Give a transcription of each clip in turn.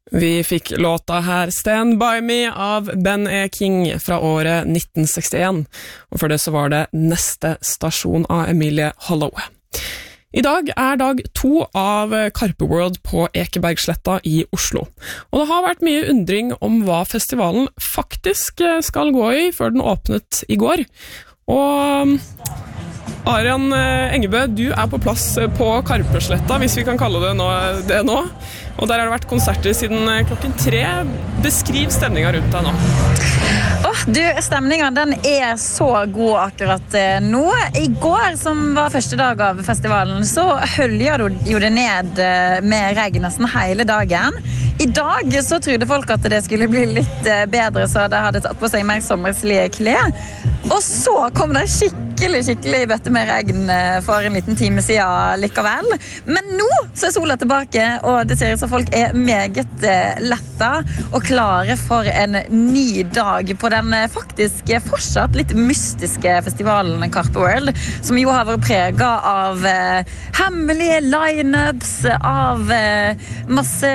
Vi fikk låta her Stand By Me av Ben E. King fra året 1961, og for det så var det Neste stasjon av Emilie Holloway. I dag er dag 2 av Karpe World på Ekebergsletta i Oslo, og det har vært mye undring om hva festivalen faktisk skal gå i før den åpnet i går. Og Arian Engebø, du er på plass på Karpesletta, hvis vi kan kalle det nå. Og der har det vært konserter siden klokken 3. Beskriv stemningen rundt deg nå. Stemningen den er så god akkurat nå. I går, som var første dag av festivalen, så hølja jo det ned med regn nesten hele dagen. I dag så trodde folk at det skulle bli litt bedre, så de hadde tatt på seg mer sommerslige klær. Og så kom det skikkelig bøtte med regn for en liten time siden likevel. Men nå så er sola tilbake, og det ser ut som folk er meget letta og klare for en ny dag på den faktisk fortsatt litt mystiske festivalen Karpe World, som jo har vært preget av hemmelige line-ups, av masse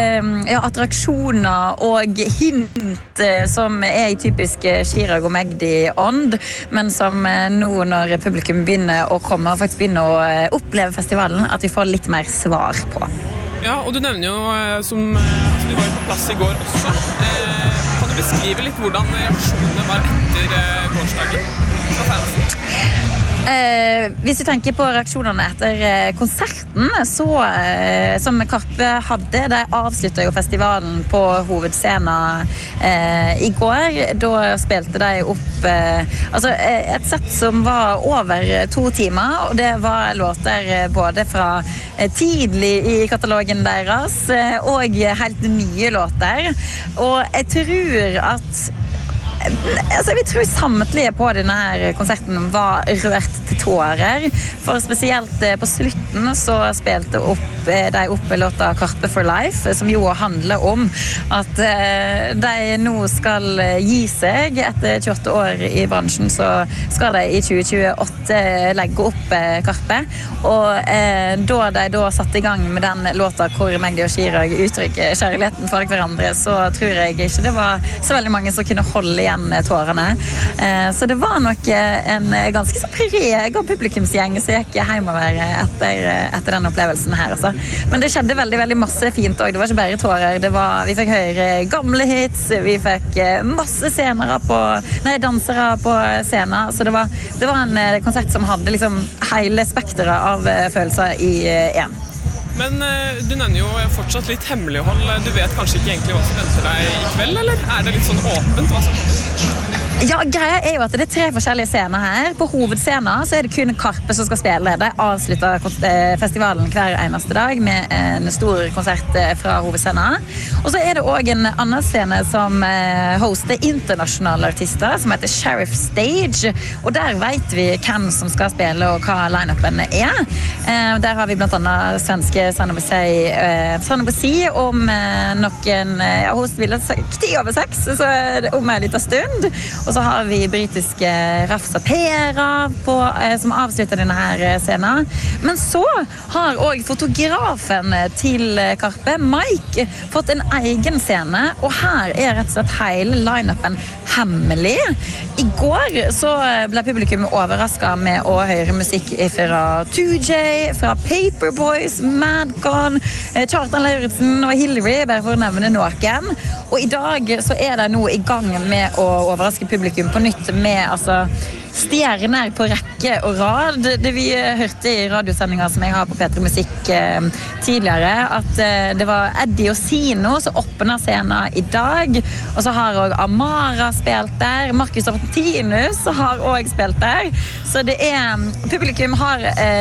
attraksjoner og hint som er i typisk Chirag og Magdi-ånd, men som nå når publikum begynner å komme og faktisk begynner å oppleve festivalen, at vi får litt mer svar på. Ja, og du nevner jo som du var på plass i går også. Kan du beskrive litt hvordan reaksjonene var etter gårsdagen fra fansen? Hvis du tenker på reaksjonene etter konserten, så, som Karpe hadde, de avsluttet jo festivalen på hovedscenen i går. Da spilte de opp et sett som var over 2 timer, og det var låter både fra tidlig i katalogen deres og helt nye låter. Og jeg tror at vi tror samtlige på denne konserten var rørt til tårer, for spesielt på slutten så spilte de opp låta Karpe for Life, som jo handler om at de nå skal gi seg etter 28 år i bransjen, så skal de i 2028 legge opp Karpe, og da de satte i gang med den låta hvor Magdi og Chirag uttrykker kjærligheten for hverandre, så tror jeg ikke det var så veldig mange som kunne holde igjen tårene. Så det var nok en ganske så preg av publikumsgjeng som gikk hjemover etter den opplevelsen her. Altså. Men det skjedde veldig masse fint også. Det var ikke bare tårer. Vi fikk høre gamle hits, vi fikk masse dansere på scenen. Så det var en konsert som hadde liksom hele spektret av følelser i en. Men du nevner jo fortsatt litt hemmelighold. Du vet kanskje ikke egentlig hva som venter deg i kveld, eller er det litt sånn åpent hva som kommer? Ja, greia er jo at det er 3 forskjellige scener her. På hovedscenen så er det kun Karpe som skal spille. De avslutter festivalen hver eneste dag med en stor konsert fra hovedscenen. Og så er det også en annen scene som hoster internasjonale artister, som heter Sheriff Stage. Og der vet vi hvem som skal spille og hva line-upen er. Der har vi blant annet svenske Sanobusi om noen hos spiller 10:06, så er det om en liten stund. Og så har vi britiske Rafsa Pera som avslutter denne her scenen. Men så har også fotografen til Karpe, Mike, fått en egen scene, og her er rett og slett hele line-upen hemmelig. I går så ble publikum overrasket med å høre musikk fra 2J, fra Paperboys, Madcon, Kjartan Lauritzen og Hillary, bare for å nevne noen. Og i dag så er de nå i gang med å overraske publikum på nytt med stjerner på rekke og rad. Det vi hørte i radiosendinga som jeg har på P3 Musikk tidligere, at det var Eddie og Sino som åpnet scenen i dag, og så har også Amara spilt der, Marcus Artinus har også spilt der, så det er publikum har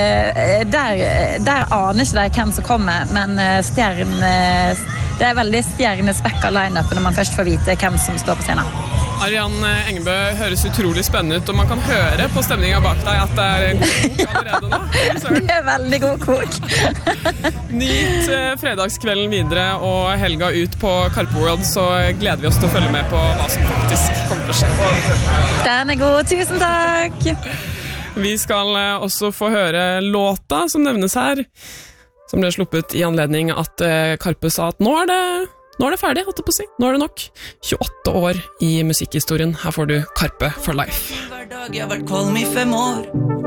der aner ikke de hvem som kommer, men det er veldig stjernespekka line-up når man først får vite hvem som står på scenen. Arian Engebø høres utrolig spennende ut, og man kan høre på stemningen bak deg at det er god kok allerede nå. Det er veldig god kok. Nyt fredagskvelden videre og helga ut på Karpe World, så gleder vi oss til å følge med på hva som faktisk kommer til å skje. Den er god, tusen takk! Vi skal også få høre låta som nevnes her, som ble sluppet i anledning at Karpe sa at nå er det nå det ferdig, holdt jeg på å si. Nå det nok. 28 år i musikkhistorien. Her får du Karpe for life. Hver dag jeg har vært kvalm i 5 år.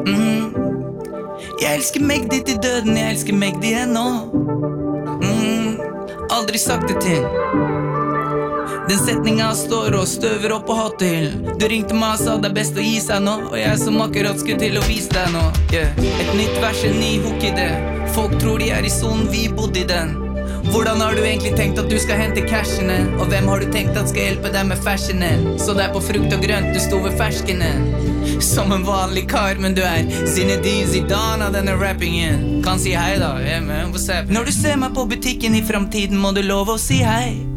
Jeg elsker meg ditt i døden, jeg elsker meg de ennå. Aldri sagt det til. Den setningen står og støver opp og har til. Du ringte meg og sa det best å gi seg nå, og jeg som akkurat skulle til å vise deg nå. Et nytt vers, en ny hook i det. Folk tror de i zonen, vi bodde i den. Hvordan har du egentlig tenkt at du skal hente cashene? Og hvem har du tenkt at skal hjelpe deg med fashionen? Så det på frukt og grønt, du sto ved ferskene. Som en vanlig kar, men du Zinedine Zidane av denne rappingen. Kan si hei da, med, what's up? Når du ser meg på butikken i fremtiden, må du love å si hei.